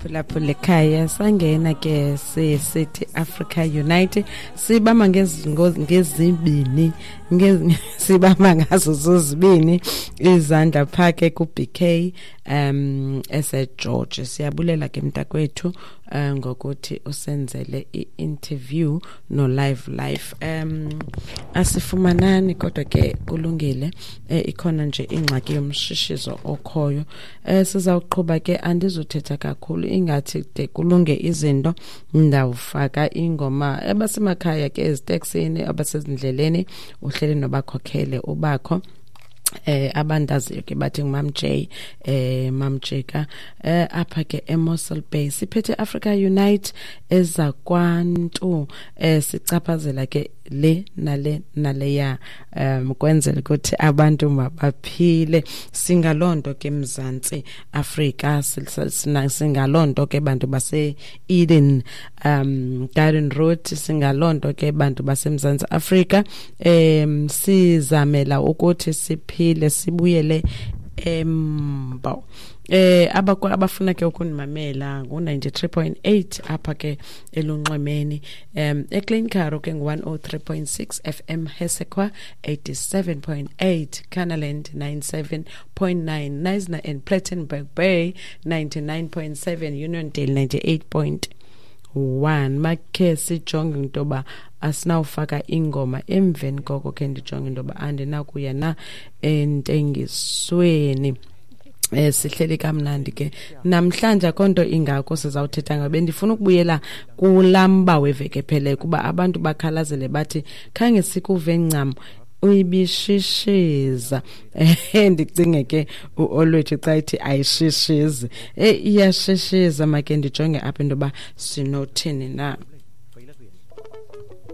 phulaphula ekhaya sangena ke sithi Africa Unite sibama ngezibini sibama ngazo zozibini izandla phake ku BK ese George siyabulela ke mntakwethu ngokuthi usenzele i-interview no live asifumanani kodwa ke kulungile ikhona nje ingxaki yomshishizo okhoyo sizawuqhubha ke andizothetha kakhulu ingathi de kulunge izinto ndawufaka ingoma abasemakhaya ke ezitaxini abasezindleleni uhlele nobakhokhele ubakho abandaziyo ke bathi Mam J Mam Jeka apha ke eMossel Bay siphethe Africa Unite ezakwantu sicaphazela ke le naleya kwenzela ukuthi abantu mabaphile singalonto ke Mzantsi Afrika singalonto ke bantu base Eden Garden Road singalonto ke bantu base Mzantsi Afrika sizamela ukuthi siphile sibuyele embo abafuna ke ukunimamela ngo93.8 apha ke elunxwemeni eClaincaro ke ngo103.6 FM Hesekwa 87.8 Canaland 97.9 Knysna and Plettenberg Bay 99.7 Uniondale 98.1 makhe sijonge intoba asinawufaka ingoma emveni koko ke ndijonge intoba andinakuya na entengisweni sihleli kamnandi ke namhlanje konto ingako sizawuthetha ngabe ndifuna ukubuyela kulamba weveke phele kuba abantu bakhalazele bathi khange sikuve ncam uyibishishiza ndicinge ke uolwethu xa ithi ayishishizi iyashishiza make ndijonge apha intoba sinothini na